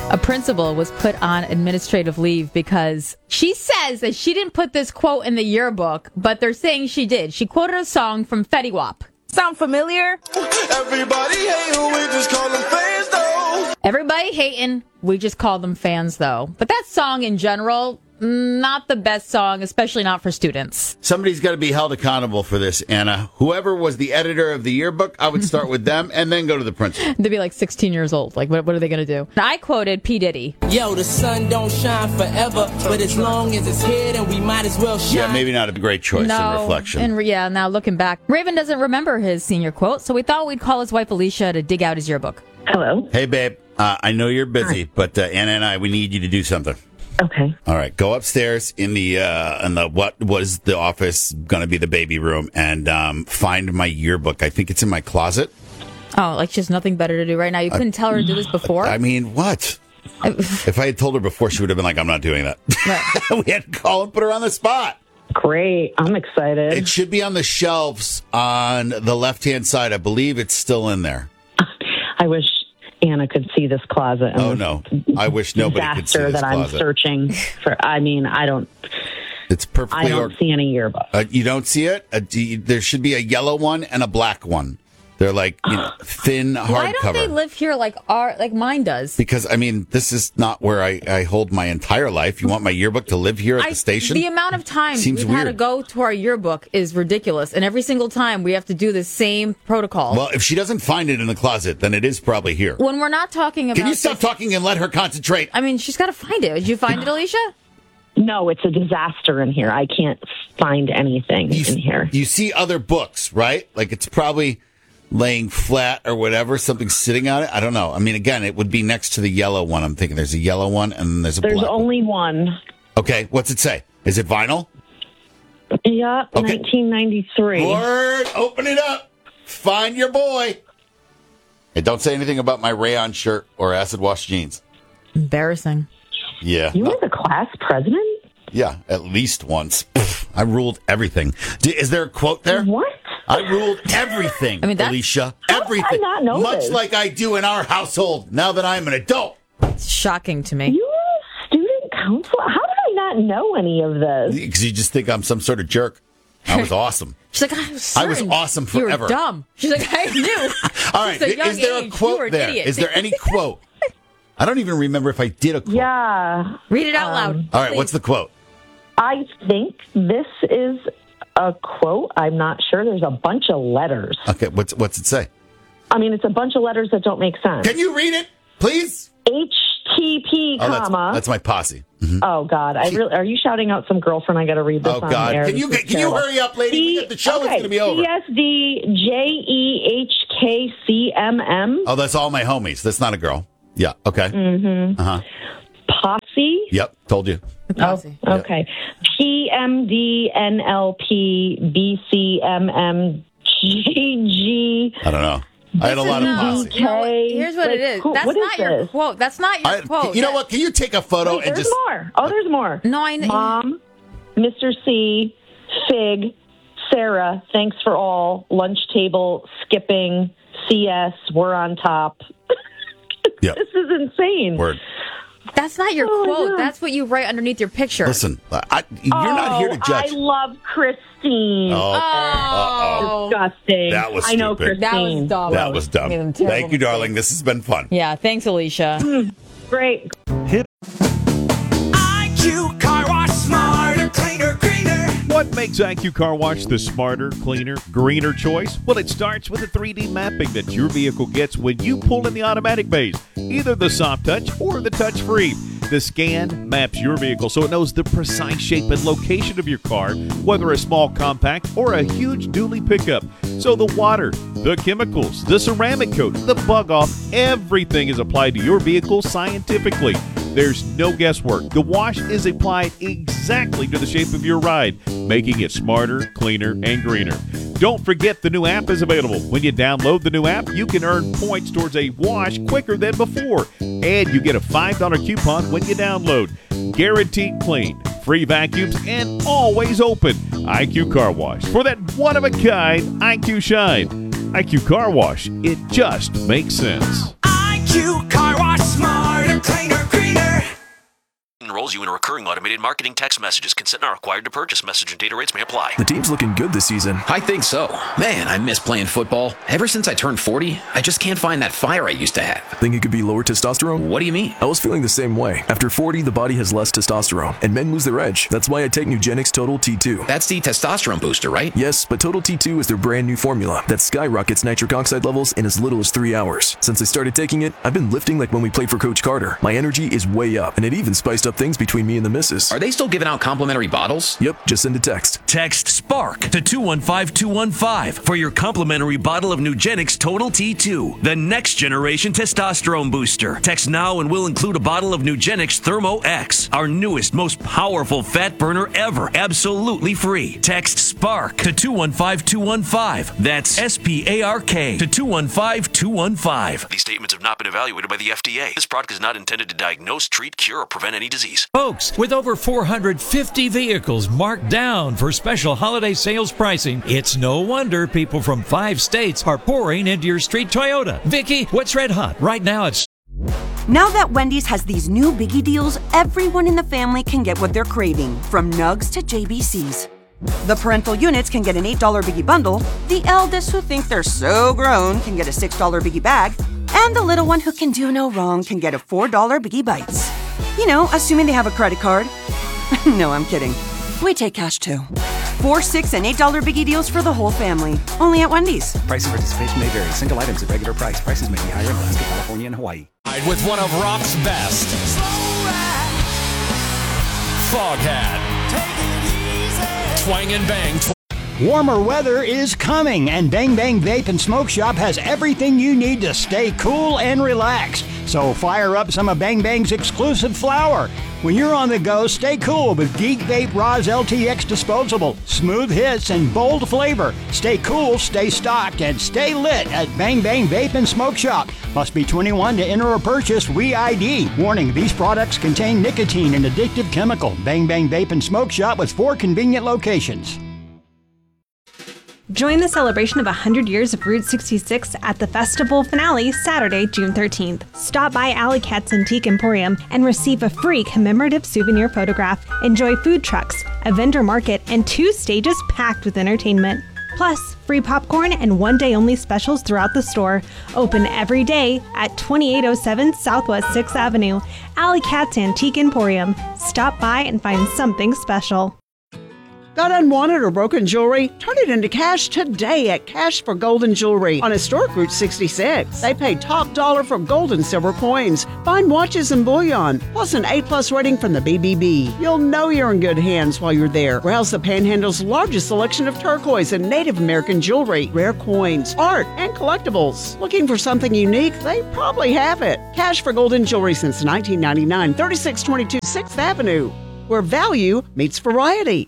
A principal was put on administrative leave because she says that she didn't put this quote in the yearbook, but they're saying she did. She quoted a song from Fetty Wap. Sound familiar? Everybody hating, we just call them fans, though. Everybody hating, we just call them fans, though. But that song in general, not the best song, especially not for students. Somebody's got to be held accountable for this, Anna. Whoever was the editor of the yearbook, I would start with them and then go to the principal. They'd be like 16 years old. Like, what are they going to do? I quoted P. Diddy. Yo, the sun don't shine forever, but as long as it's here, then we might as well shine. Yeah, maybe not a great choice in reflection. And now looking back, Raven doesn't remember his senior quote, so we thought we'd call his wife Alicia to dig out his yearbook. Hello. Hey, babe. I know you're busy, but Anna and I, we need you to do something. Okay. All right, go upstairs in the what was the office going to be the baby room and find my yearbook. I think it's in my closet. Oh, like she has nothing better to do right now. You couldn't tell her to do this before? I mean, what? If I had told her before, she would have been like, I'm not doing that. Right. We had to call and put her on the spot. Great. I'm excited. It should be on the shelves on the left-hand side. I believe it's still in there. I wish Anna could see this closet. Oh, no. I wish nobody could see this that closet. I'm searching for. I mean, I don't. It's perfectly. I don't see any yearbook. You don't see it? There should be a yellow one and a black one. They're like thin hardcover. Why don't they live here like mine does? Because, I mean, this is not where I hold my entire life. You want my yearbook to live here at the station? The amount of time Seems we've had to weird. go to our yearbook is ridiculous. And every single time we have to do the same protocol. Well, if she doesn't find it in the closet, then it is probably here. When we're not talking about... Can you stop talking and let her concentrate? I mean, she's got to find it. Did you find it, Alicia? No, it's a disaster in here. I can't find anything in here. You see other books, right? Like it's probably laying flat or whatever, something sitting on it. I don't know. I mean, again, it would be next to the yellow one. I'm thinking there's a yellow one and then there's a black one. There's only one. Okay, what's it say? Is it vinyl? Yeah, Okay. 1993. Word, open it up. Find your boy. Hey, don't say anything about my rayon shirt or acid wash jeans. Embarrassing. Yeah. You were the class president? Yeah, at least once. I ruled everything. Is there a quote there? What? I ruled everything, I mean, that's- Alicia. How did Everything. I not know Much this? like I do in our household now that I'm an adult. It's shocking to me. You were a student counselor? How did I not know any of this? Because you just think I'm some sort of jerk. I was awesome. She's like, I was awesome forever. You were dumb. She's like, I knew. All right, Since a young is there a age, you were quote an there? idiot. Is there any quote? I don't even remember if I did a quote. Yeah. Read it out loud. All right, please. what's the quote? I think this is a quote. I'm not sure. There's a bunch of letters. Okay, what's it say? I mean, it's a bunch of letters that don't make sense. Can you read it, please? HTP, comma. That's my posse. Oh, God. Are you shouting out some girlfriend? I got to read this Oh on God! air. Can you This is can you terrible. hurry up, lady? The show is going to be over. CSDJEHKCMM. Oh, that's all my homies. That's not a girl. Yeah. Okay. Mm-hmm. Posse. Yep. Told you. Posse. Okay. PMDNLPBCMMGG. I don't know. I had a lot of posse. No, here's what it is. That's What not is your this? quote. That's not your quote. You know what? Can you take a photo Wait, and there's just? more. Oh, there's more. No, I know. Mom, Mr. C, Fig, Sarah, thanks for all, lunch table, skipping, CS, we're on top. Yep. This is insane. Word. That's not your Oh, quote. yeah. That's what you write underneath your picture. Listen, you're not here to judge. I love Christine. Oh. Disgusting. That was I know stupid. Christine. That was dumb. That was dumb. Made them terrible Thank you, darling. mistakes. This has been fun. Yeah, thanks, Alicia. Great. IQ Car Wash, smarter, cleaner, greener. What makes IQ Car Wash the smarter, cleaner, greener choice? Well, it starts with the 3D mapping that your vehicle gets when you pull in the automatic bays, either the soft touch or the touch free. The scan maps your vehicle so it knows the precise shape and location of your car, whether a small compact or a huge dually pickup. So the water, the chemicals, the ceramic coat, the bug off, everything is applied to your vehicle scientifically. There's no guesswork. The wash is applied exactly to the shape of your ride, making it smarter, cleaner, and greener. Don't forget the new app is available. When you download the new app, you can earn points towards a wash quicker than before. And you get a $5 coupon when you download. Guaranteed clean, free vacuums, and always open. IQ Car Wash. For that one-of-a-kind IQ shine. IQ Car Wash. It just makes sense. IQ Car Wash, smarter, cleaner, enrolls you in a recurring automated marketing text messages. Consent not required to purchase. Message and data rates may apply. The team's looking good this season. I think so. Man, I miss playing football. Ever since I turned 40, I just can't find that fire I used to have. Think it could be lower testosterone? What do you mean? I was feeling the same way. After 40, the body has less testosterone, and men lose their edge. That's why I take Nugenix Total T2. That's the testosterone booster, right? Yes, but Total T2 is their brand new formula that skyrockets nitric oxide levels in as little as 3 hours. Since I started taking it, I've been lifting like when we played for Coach Carter. My energy is way up, and it even spiced up things between me and the missus. Are they still giving out complimentary bottles? Yep, just send a text. Text SPARK to 215-215 for your complimentary bottle of Nugenix Total T2, the next generation testosterone booster. Text now and we'll include a bottle of Nugenix Thermo X, our newest, most powerful fat burner ever, absolutely free. Text SPARK to 215-215. That's SPARK to 215-215. These statements have not been evaluated by the FDA. This product is not intended to diagnose, treat, cure, or prevent any disease. Folks, with over 450 vehicles marked down for special holiday sales pricing, it's no wonder people from 5 states are pouring into your street Toyota. Vicky, what's red hot? Right now it's... Now that Wendy's has these new biggie deals, everyone in the family can get what they're craving, from nugs to JBCs. The parental units can get an $8 biggie bundle, the eldest who think they're so grown can get a $6 biggie bag, and the little one who can do no wrong can get a $4 biggie bites. You know, assuming they have a credit card. No, I'm kidding. We take cash too. 4, 6, and $8 biggie deals for the whole family. Only at Wendy's. Price and participation may vary. Single items at regular price. Prices may be higher in Alaska, California, and Hawaii. With one of rock's best. Foghat. Twang and bang. Warmer weather is coming, and Bang Bang Vape and Smoke Shop has everything you need to stay cool and relaxed. So fire up some of Bang Bang's exclusive flower. When you're on the go, stay cool with Geek Vape Roz LTX Disposable. Smooth hits and bold flavor. Stay cool, stay stocked, and stay lit at Bang Bang Vape and Smoke Shop. Must be 21 to enter or purchase. WeID. Warning, these products contain nicotine and addictive chemical. Bang Bang Vape and Smoke Shop with 4 convenient locations. Join the celebration of 100 years of Route 66 at the festival finale Saturday, June 13th. Stop by Alley Cat's Antique Emporium and receive a free commemorative souvenir photograph. Enjoy food trucks, a vendor market, and 2 stages packed with entertainment. Plus, free popcorn and one-day-only specials throughout the store. Open every day at 2807 Southwest 6th Avenue. Alley Cat's Antique Emporium. Stop by and find something special. Got unwanted or broken jewelry? Turn it into cash today at Cash for Gold and Jewelry on Historic Route 66. They pay top dollar for gold and silver coins, fine watches and bullion, plus an A+ rating from the BBB. You'll know you're in good hands while you're there. Browse the Panhandle's largest selection of turquoise and Native American jewelry, rare coins, art, and collectibles. Looking for something unique? They probably have it. Cash for Gold and Jewelry since 1999, 3622 6th Avenue, where value meets variety.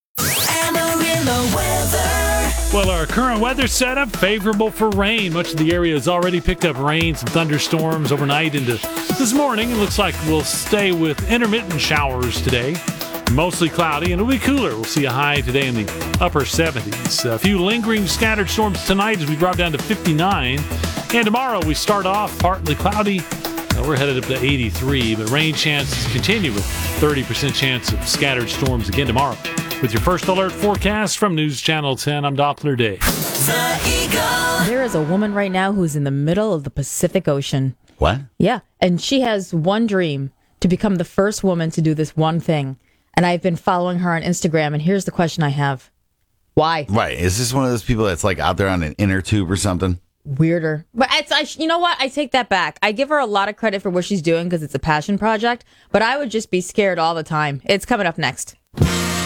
Well, our current weather setup, favorable for rain. Much of the area has already picked up rain, some thunderstorms overnight into this morning. It looks like we'll stay with intermittent showers today. Mostly cloudy, and it'll be cooler. We'll see a high today in the upper 70s. A few lingering scattered storms tonight as we drop down to 59. And tomorrow we start off partly cloudy. We're headed up to 83, but rain chances continue with 30% chance of scattered storms again tomorrow. With your first alert forecast from News Channel 10, I'm Doppler Dave. There is a woman right now who's in the middle of the Pacific Ocean. What? Yeah, and she has one dream, to become the first woman to do this one thing. And I've been following her on Instagram, and here's the question I have. Why? Right. Is this one of those people that's like out there on an inner tube or something? Weirder. But you know what? I take that back. I give her a lot of credit for what she's doing because it's a passion project, but I would just be scared all the time. It's coming up next.